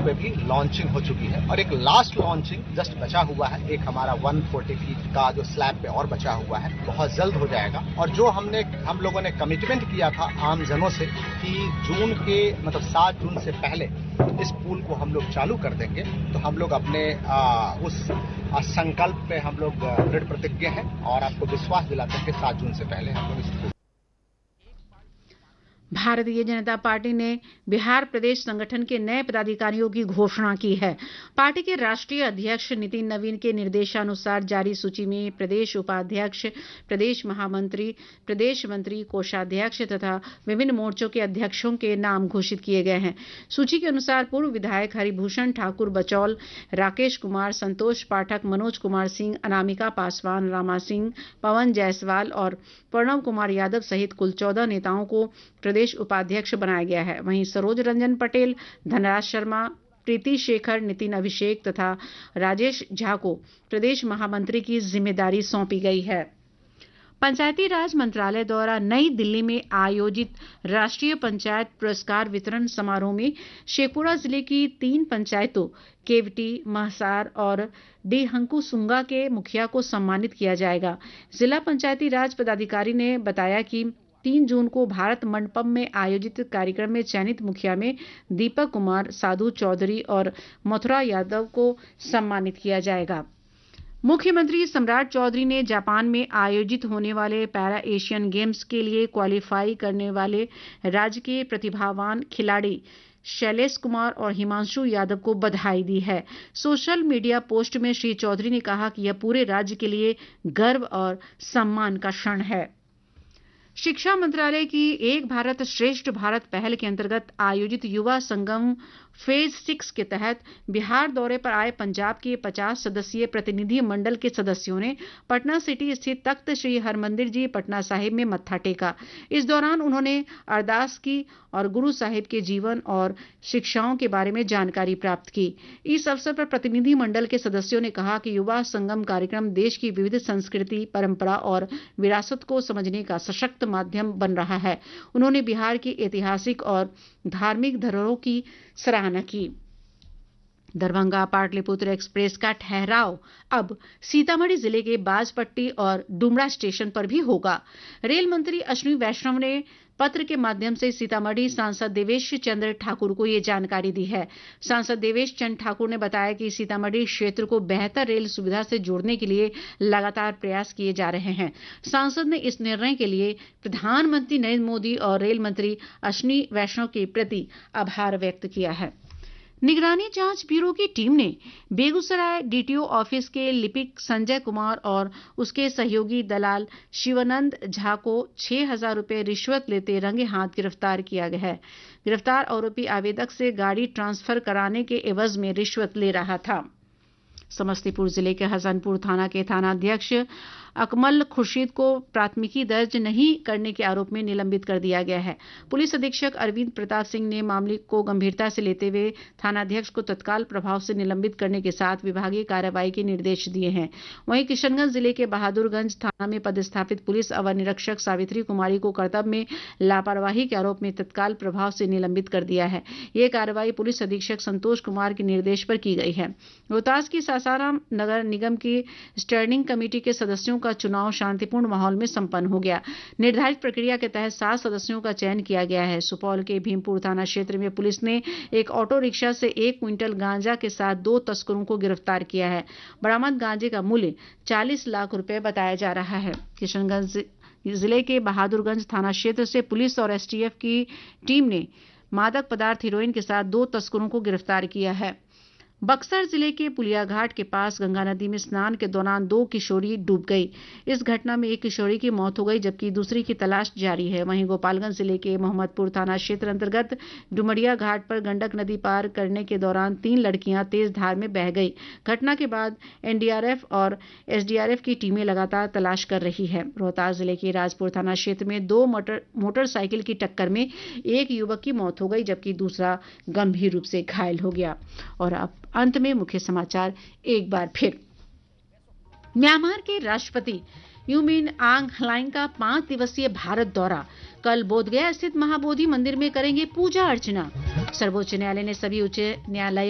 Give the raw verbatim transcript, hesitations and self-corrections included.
पे भी लॉन्चिंग हो चुकी है और एक लास्ट लॉन्चिंग जस्ट बचा हुआ है। एक हमारा एक सौ चालीस फीट का जो स्लैब पे और बचा हुआ है, बहुत जल्द हो जाएगा। और जो हमने हम लोगों ने कमिटमेंट किया था आम जनों से कि जून के मतलब सात जून से पहले इस पुल को हम लोग चालू कर देंगे, तो हम लोग अपने आ, उस आ, संकल्प पे हम लोग दृढ़ प्रतिज्ञ हैं और आपको विश्वास दिलाते हैं कि सात जून से पहले हम लोग इस भारतीय जनता पार्टी ने बिहार प्रदेश संगठन के नए पदाधिकारियों की घोषणा की है। पार्टी के राष्ट्रीय अध्यक्ष नितिन नवीन के निर्देशानुसार जारी सूची में प्रदेश उपाध्यक्ष, प्रदेश महामंत्री, प्रदेश मंत्री, कोषाध्यक्ष तथा विभिन्न मोर्चों के अध्यक्षों के नाम घोषित किए गए हैं। सूची के अनुसार पूर्व विधायक हरिभूषण ठाकुर बचौल, राकेश कुमार, संतोष पाठक, मनोज कुमार सिंह, अनामिका पासवान, रामा सिंह, पवन जायसवाल और प्रणव कुमार यादव सहित कुल चौदह नेताओं को प्रदेश उपाध्यक्ष बनाया गया है। वहीं सरोज रंजन पटेल, धनराज शर्मा, प्रीति शेखर, नितिन अभिषेक तथा राजेश झा को प्रदेश महामंत्री की जिम्मेदारी सौंपी गई है। पंचायती राज मंत्रालय द्वारा नई दिल्ली में आयोजित राष्ट्रीय पंचायत पुरस्कार वितरण समारोह में शेखपुरा जिले की तीन पंचायतों केवटी, महसार और डीहंकुसुंगा के मुखिया को सम्मानित किया जाएगा। जिला पंचायती राज पदाधिकारी ने बताया कि तीन जून को भारत मंडपम में आयोजित कार्यक्रम में चयनित मुखिया में दीपक कुमार, साधु चौधरी और मथुरा यादव को सम्मानित किया जाएगा। मुख्यमंत्री सम्राट चौधरी ने जापान में आयोजित होने वाले पैरा एशियन गेम्स के लिए क्वालिफाई करने वाले राज्य के प्रतिभावान खिलाड़ी शैलेश कुमार और हिमांशु यादव को बधाई दी है। सोशल मीडिया पोस्ट में श्री चौधरी ने कहा कि यह पूरे राज्य के लिए गर्व और सम्मान का क्षण है। शिक्षा मंत्रालय की एक भारत श्रेष्ठ भारत पहल के अंतर्गत आयोजित युवा संगम फेज सिक्स के तहत बिहार दौरे पर आए पंजाब के पचास सदस्यीय प्रतिनिधि मंडल के सदस्यों ने पटना सिटी स्थित तख्त श्री हरमंदिर जी पटना साहिब में मत्था टेका। इस दौरान उन्होंने अरदास की और गुरु साहिब के जीवन और शिक्षाओं के बारे में जानकारी प्राप्त की। इस अवसर पर प्रतिनिधि मंडल के सदस्यों ने कहा कि युवा संगम कार्यक्रम देश की विविध संस्कृति, परंपरा और विरासत को समझने का सशक्त माध्यम बन रहा है। उन्होंने बिहार की ऐतिहासिक और धार्मिक धरोहरों की सराहना की। दरभंगा पाटलिपुत्र एक्सप्रेस का ठहराव अब सीतामढ़ी जिले के बाजपट्टी और डुमरा स्टेशन पर भी होगा। रेल मंत्री अश्विनी वैष्णव ने पत्र के माध्यम से सीतामढ़ी सांसद देवेश चंद्र ठाकुर को ये जानकारी दी है। सांसद देवेश चंद्र ठाकुर ने बताया कि सीतामढ़ी क्षेत्र को बेहतर रेल सुविधा से जोड़ने के लिए लगातार प्रयास किए जा रहे हैं। सांसद ने इस निर्णय के लिए प्रधानमंत्री नरेंद्र मोदी और रेल मंत्री अश्विनी वैष्णव के प्रति आभार व्यक्त किया है। निगरानी जांच ब्यूरो की टीम ने बेगूसराय डीटीओ ऑफिस के लिपिक संजय कुमार और उसके सहयोगी दलाल शिवानंद झा को छह हजार रुपये रिश्वत लेते रंगे हाथ गिरफ्तार किया गया है। गिरफ्तार आरोपी आवेदक से गाड़ी ट्रांसफर कराने के एवज में रिश्वत ले रहा था। समस्तीपुर जिले के हसनपुर थाना के थानाध्यक्ष अकमल खुर्शीद को प्राथमिकी दर्ज नहीं करने के आरोप में निलंबित कर दिया गया है। पुलिस अधीक्षक अरविंद प्रताप सिंह ने मामले को गंभीरता से लेते हुए थानाध्यक्ष को तत्काल प्रभाव से निलंबित करने के साथ विभागीय कार्रवाई के निर्देश दिए हैं। वहीं किशनगंज जिले के बहादुरगंज थाना में पदस्थापित पुलिस अवर निरीक्षक सावित्री कुमारी को कर्तव्य में लापरवाही के आरोप में तत्काल प्रभाव से निलंबित कर दिया है। यह कार्रवाई पुलिस अधीक्षक संतोष कुमार के निर्देश पर की गई है। रोहतास की सासाराम नगर निगम की स्टैंडिंग कमेटी के सदस्यों का चुनाव शांतिपूर्ण माहौल में संपन्न हो गया। निर्धारित प्रक्रिया के तहत सात सदस्यों का चयन किया गया है। सुपौल के भीमपुर थाना क्षेत्र में पुलिस ने एक ऑटो रिक्शा से एक क्विंटल गांजा के साथ दो तस्करों को गिरफ्तार किया है। बरामद गांजे का मूल्य चालीस लाख रुपए बताया जा रहा है। किशनगंज जिले के बहादुरगंज थाना क्षेत्र से पुलिस और एसटीएफ की टीम ने मादक पदार्थ हेरोइन के साथ दो तस्करों को गिरफ्तार किया है। बक्सर जिले के पुलिया घाट के पास गंगा नदी में स्नान के दौरान दो किशोरी डूब गई। इस घटना में एक किशोरी की मौत हो गई जबकि दूसरी की तलाश जारी है। वहीं गोपालगंज जिले के मोहम्मदपुर थाना क्षेत्र अंतर्गत डुमरिया घाट पर गंडक नदी पार करने के दौरान तीन लड़कियां तेज धार में बह गई। घटना के बाद एनडीआरएफ और एसडीआरएफ की टीमें लगातार तलाश कर रही है। रोहतास जिले के राजपुर थाना क्षेत्र में दो मोटर मोटरसाइकिल की टक्कर में एक युवक की मौत हो गई जबकि दूसरा गंभीर रूप से घायल हो गया। और अब अंत में मुख्य समाचार एक बार फिर। म्यांमार के राष्ट्रपति यू मिन आंग ह्लाइंग का पांच दिवसीय भारत दौरा। कल बोधगया स्थित महाबोधि मंदिर में करेंगे पूजा अर्चना। सर्वोच्च न्यायालय ने सभी उच्च न्यायालयों